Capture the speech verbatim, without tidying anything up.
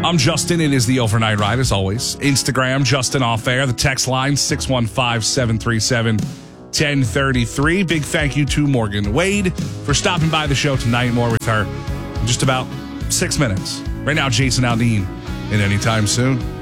I'm Justin. It is the Overnight Ride, as always. Instagram, Justin Off Air. The text line, six one five, seven three seven, one zero three three. Big thank you to Morgan Wade for stopping by the show tonight. More with her in just about six minutes. Right now, Jason Aldean. And anytime soon.